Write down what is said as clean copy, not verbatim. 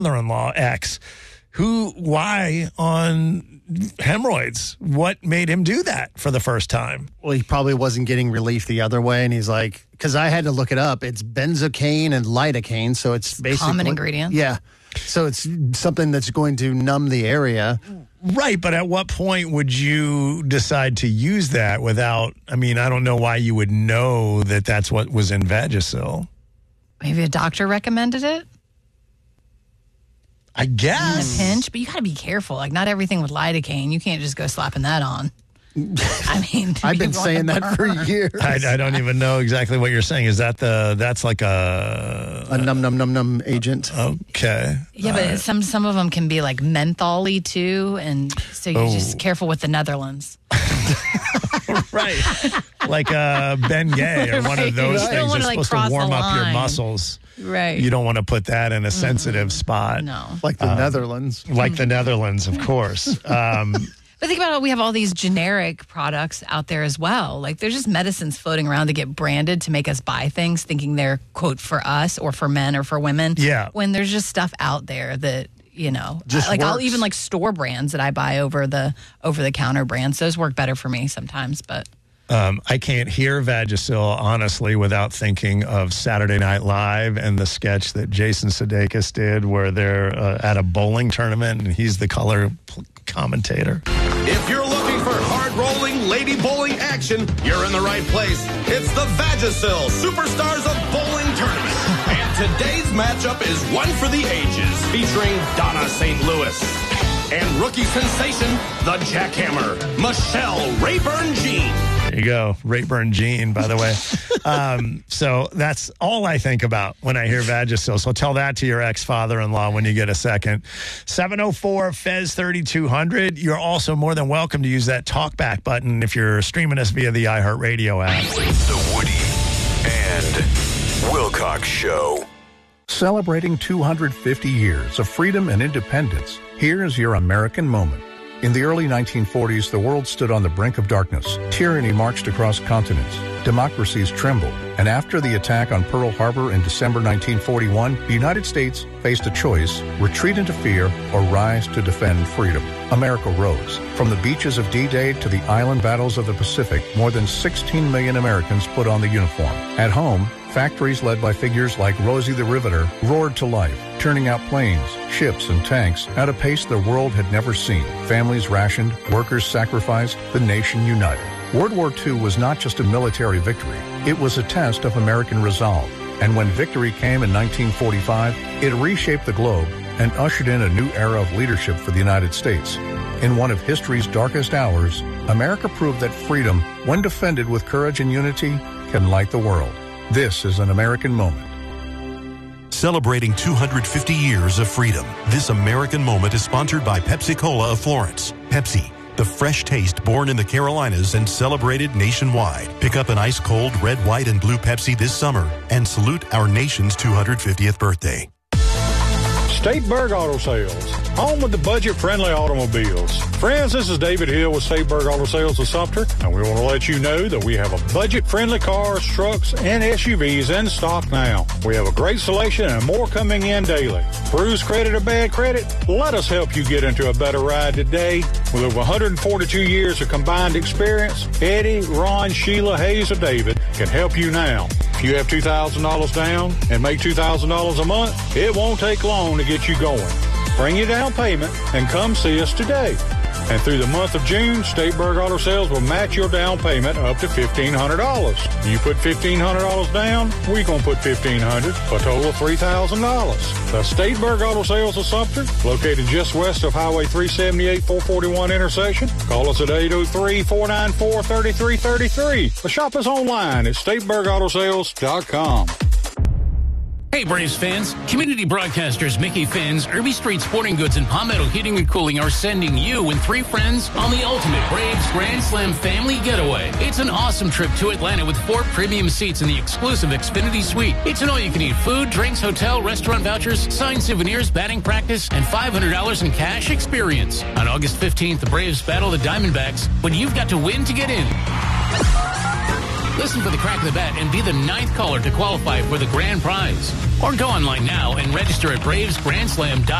father-in-law, ex, why on hemorrhoids? What made him do that for the first time? Well, he probably wasn't getting relief the other way, and he's like, because I had to look it up. It's benzocaine and lidocaine, so it's basically common ingredients. Yeah, so it's something that's going to numb the area. Right, but at what point would you decide to use that without? I mean, I don't know why you would know that that's what was in Vagisil. Maybe a doctor recommended it. I guess. In a pinch, but you got to be careful. Like, not everything with lidocaine. You can't just go slapping that on. I mean, I've been saying that for years. I don't even know exactly what you're saying. Is that that's like a num agent? Okay. Yeah, but some of them can be like menthol-y too, and so you're just careful with the Netherlands. Right. Like Bengay or one of those things that's supposed to warm up your muscles. Right. You don't want to put that in a sensitive spot. No. Like the Netherlands. Like the Netherlands, of course. But think about it, we have all these generic products out there as well. Like, there's just medicines floating around to get branded to make us buy things thinking they're, quote, for us or for men or for women. Yeah. When there's just stuff out there that, just like, works. I'll even like store brands that I buy over the counter brands. Those work better for me sometimes, but. I can't hear Vagisil, honestly, without thinking of Saturday Night Live and the sketch that Jason Sudeikis did where they're at a bowling tournament and he's the color commentator. If you're looking for hard-rolling lady bowling action, you're in the right place. It's the Vagisil Superstars of Bowling Tournament. And today's matchup is one for the ages, featuring Donna St. Louis and rookie sensation, the jackhammer, Michelle Rayburn Jean. There you go. Rayburn Jean, by the way. So that's all I think about when I hear Vagisil. So tell that to your ex-father-in-law when you get a second. 704-FEZ-3200. You're also more than welcome to use that talkback button if you're streaming us via the iHeartRadio app. The Woody and Wilcox Show. Celebrating 250 years of freedom and independence, here's your American moment. In the early 1940s, the world stood on the brink of darkness. Tyranny marched across continents. Democracies trembled. And after the attack on Pearl Harbor in December 1941, the United States faced a choice: retreat into fear or rise to defend freedom. America rose. From the beaches of D-Day to the island battles of the Pacific, more than 16 million Americans put on the uniform. At home, factories led by figures like Rosie the Riveter roared to life, turning out planes, ships, and tanks at a pace the world had never seen. Families rationed, workers sacrificed, the nation united. World War II was not just a military victory. It was a test of American resolve. And when victory came in 1945, it reshaped the globe and ushered in a new era of leadership for the United States. In one of history's darkest hours, America proved that freedom, when defended with courage and unity, can light the world. This is an American moment. Celebrating 250 years of freedom. This American moment is sponsored by Pepsi-Cola of Florence. Pepsi, the fresh taste born in the Carolinas and celebrated nationwide. Pick up an ice-cold red, white, and blue Pepsi this summer and salute our nation's 250th birthday. Stateburg Auto Sales, home of the budget-friendly automobiles. Friends, this is David Hill with Stateburg Auto Sales of Sumter, and we want to let you know that we have a budget-friendly cars, trucks, and SUVs in stock now. We have a great selection and more coming in daily. Bruised credit or bad credit? Let us help you get into a better ride today. With over 142 years of combined experience, Eddie, Ron, Sheila, Hayes, or David can help you now. If you have $2,000 down and make $2,000 a month, it won't take long to get you going. Bring your down payment and come see us today. And through the month of June, Stateburg Auto Sales will match your down payment up to $1,500. You put $1,500 down, we're going to put $1,500 for a total of $3,000. The Stateburg Auto Sales of Sumter, located just west of Highway 378-441 intersection. Call us at 803-494-3333. Or shop us online at StateburgAutoSales.com. Hey Braves fans, community broadcasters Mickey Finn's, Irby Street Sporting Goods, and Palmetto Heating and Cooling are sending you and 3 friends on the ultimate Braves Grand Slam family getaway. It's an awesome trip to Atlanta with 4 premium seats in the exclusive Xfinity Suite. It's an all-you-can-eat food, drinks, hotel, restaurant vouchers, signed souvenirs, batting practice, and $500 in cash experience. On August 15th, the Braves battle the Diamondbacks, but you've got to win to get in. Listen for the crack of the bat and be the 9th caller to qualify for the grand prize. Or go online now and register at bravesgrandslam.com.